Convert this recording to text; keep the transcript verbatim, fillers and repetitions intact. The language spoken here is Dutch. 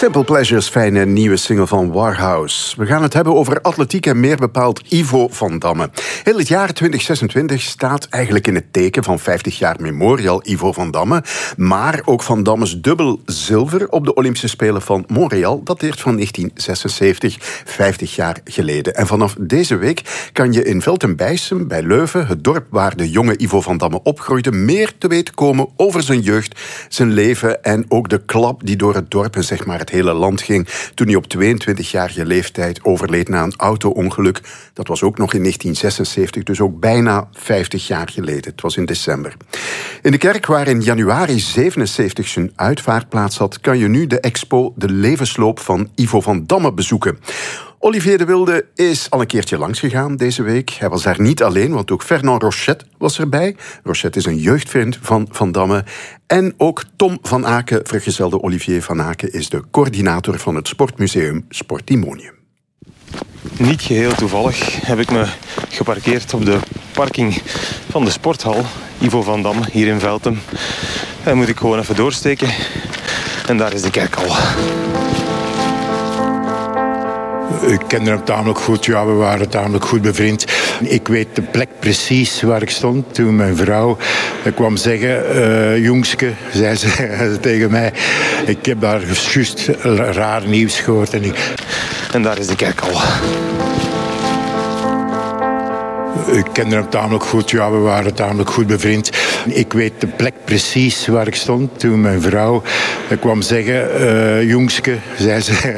Simple Pleasures, fijne nieuwe single van Warhouse. We gaan het hebben over atletiek en meer bepaald Ivo van Damme. Heel het jaar twintig zesentwintig staat eigenlijk in het teken van vijftig jaar Memorial Ivo van Damme. Maar ook Van Dammes dubbel zilver op de Olympische Spelen van Montreal dateert van negentien zesenzeventig, vijftig jaar geleden. En vanaf deze week kan je in Velten-Bijssem bij Leuven, het dorp waar de jonge Ivo van Damme opgroeide, meer te weten komen over zijn jeugd, zijn leven en ook de klap die door het dorp en zeg maar het hele land ging toen hij op tweeëntwintigjarige leeftijd overleed na een auto-ongeluk. Dat was ook nog in negentien zesenzeventig, dus ook bijna vijftig jaar geleden. Het was in december. In de kerk waar in januari zevenenzeventig zijn uitvaart plaats had, kan je nu de expo De Levensloop van Ivo van Damme bezoeken. Olivier de Wilde is al een keertje langsgegaan deze week. Hij was daar niet alleen, want ook Fernand Rochet was erbij. Rochet is een jeugdvriend van Van Damme. En ook Tom van Aken, vergezelde Olivier van Aken, is de coördinator van het sportmuseum Sportimonium. Niet geheel toevallig heb ik me geparkeerd op de parking van de sporthal Ivo van Damme hier in Velten. Daar moet ik gewoon even doorsteken. En daar is de kerk al. Ik kende hem tamelijk goed, ja, we waren tamelijk goed bevriend. Ik weet de plek precies waar ik stond toen mijn vrouw kwam zeggen, uh, jongske, zei ze tegen mij, ik heb daar juist raar nieuws gehoord. En, ik... en daar is de kerk al. Ik kende hem tamelijk goed, ja, we waren tamelijk goed bevriend. Ik weet de plek precies waar ik stond toen mijn vrouw kwam zeggen, uh, jongske, zei ze